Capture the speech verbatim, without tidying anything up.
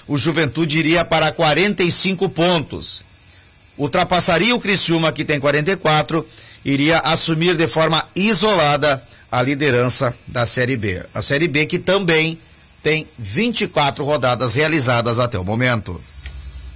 o Juventude iria para quarenta e cinco pontos. Ultrapassaria o Criciúma, que tem quarenta e quatro, iria assumir de forma isolada a liderança da Série B. A Série B que também tem vinte e quatro rodadas realizadas até o momento.